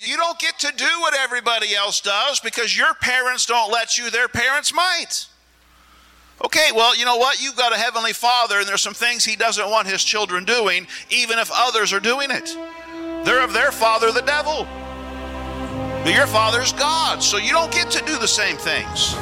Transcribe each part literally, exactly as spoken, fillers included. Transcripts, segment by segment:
You don't get to do what everybody else does because your parents don't let you, their parents might. Okay, well, you know what? You've got a heavenly Father, and there's some things he doesn't want his children doing, even if others are doing it. They're of their father, the devil. But your father's God, so you don't get to do the same things.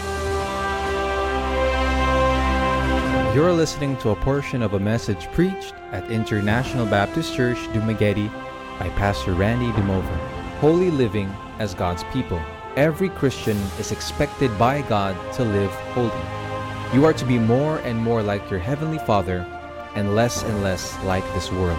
You're listening to a portion of a message preached at International Baptist Church, Dumaguete, by Pastor Randy Dumover. Holy living as God's people. Every Christian is expected by God to live holy. You are to be more and more like your Heavenly Father and less and less like this world.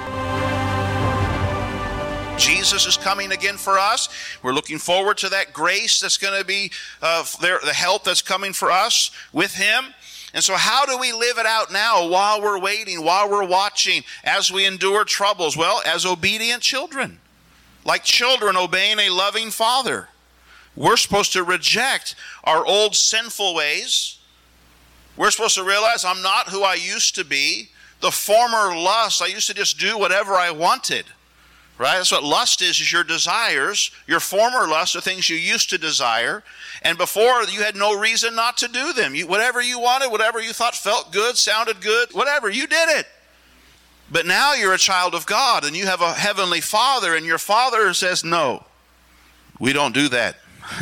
Jesus is coming again for us. We're looking forward to that grace that's going to be, uh, there, the help that's coming for us with Him. And so how do we live it out now while we're waiting, while we're watching, as we endure troubles? Well, as obedient children, like children obeying a loving Father. We're supposed to reject our old sinful ways. We're supposed to realize I'm not who I used to be. The former lust, I used to just do whatever I wanted. Right? That's what lust is, is your desires. Your former lusts are things you used to desire. And before, you had no reason not to do them. You, whatever you wanted, whatever you thought felt good, sounded good, whatever, you did it. But now you're a child of God, and you have a heavenly Father, and your Father says, no, we don't do that.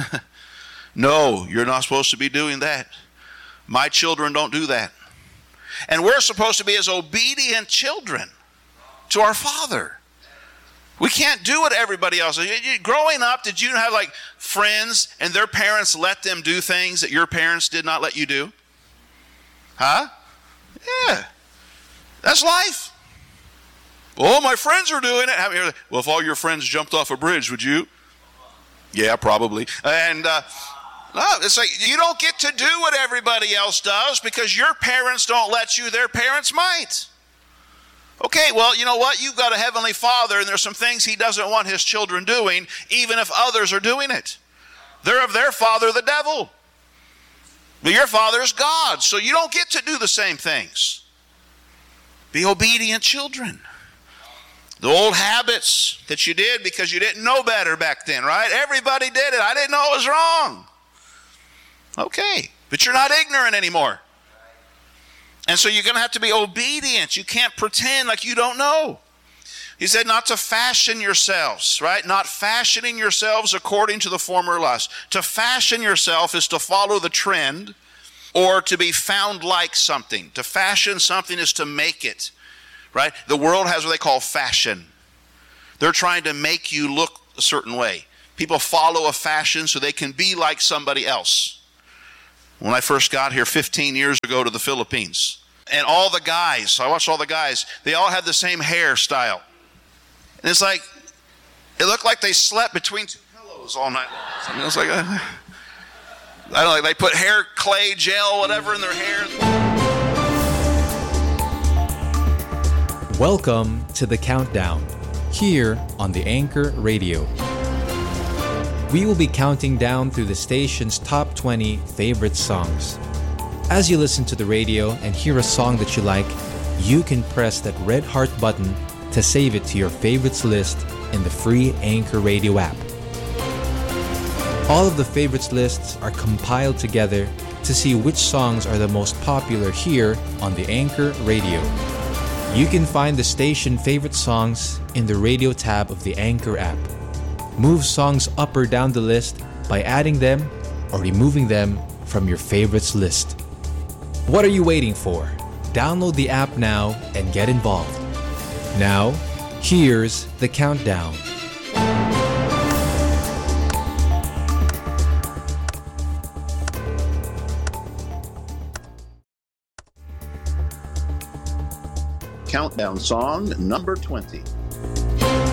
No, you're not supposed to be doing that. My children don't do that. And we're supposed to be as obedient children to our Father. We can't do what everybody else does. Growing up, did you have like friends and their parents let them do things that your parents did not let you do? Huh? Yeah. That's life. Oh, my friends are doing it. Well, if all your friends jumped off a bridge, would you? Yeah, probably. And uh, no, it's like you don't get to do what everybody else does because your parents don't let you, their parents might. Okay, well, you know what? You've got a heavenly Father, and there's some things he doesn't want his children doing, even if others are doing it. They're of their father, the devil. But your father is God, so you don't get to do the same things. Be obedient children. The old habits that you did because you didn't know better back then, right? Everybody did it. I didn't know it was wrong. Okay, but you're not ignorant anymore. And so you're going to have to be obedient. You can't pretend like you don't know. He said not to fashion yourselves, right? Not fashioning yourselves according to the former lust. To fashion yourself is to follow the trend or to be found like something. To fashion something is to make it, right? The world has what they call fashion. They're trying to make you look a certain way. People follow a fashion so they can be like somebody else. When I first got here fifteen years ago to the Philippines, and all the guys, I watched all the guys, they all had the same hairstyle. And it's like, it looked like they slept between two pillows all night long. I mean, it was like, a, I don't know, like they put hair clay, gel, whatever in their hair. Welcome to The Countdown, here on the Anchor Radio. We will be counting down through the station's top twenty favorite songs. As you listen to the radio and hear a song that you like, you can press that red heart button to save it to your favorites list in the free Anchor Radio app. All of the favorites lists are compiled together to see which songs are the most popular here on the Anchor Radio. You can find the station favorite songs in the radio tab of the Anchor app. Move songs up or down the list by adding them or removing them from your favorites list. What are you waiting for? Download the app now and get involved. Now, here's the countdown. Countdown song number twenty.